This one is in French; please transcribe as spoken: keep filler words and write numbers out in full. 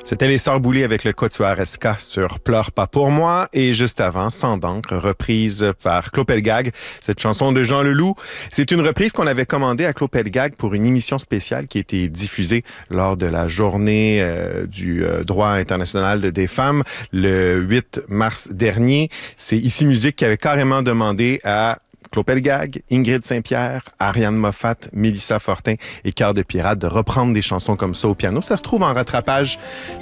C'était les Sœurs Boulay avec le Quatuor S K sur Pleure pas pour moi et juste avant, Sans d'encre, reprise par Claude Pelgag. Cette chanson de Jean Leloup, c'est une reprise qu'on avait commandée à Claude Pelgag pour une émission spéciale qui a été diffusée lors de la journée euh, du euh, droit international des femmes le huit mars dernier. C'est Ici Musique qui avait carrément demandé à Claude Pelgag, Ingrid Saint-Pierre, Ariane Moffat, Mélissa Fortin et Cœur de Pirate de reprendre des chansons comme ça au piano. Ça se trouve en rattrapage